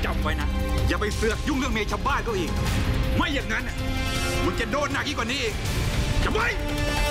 ำไว้นะอย่าไปเสือกยุ่งเรื่องเมียชาวบ้านเขาอีกไม่อย่างนั้นมึงจะโดนหนักยิ่งกว่านี้อีกจำไว้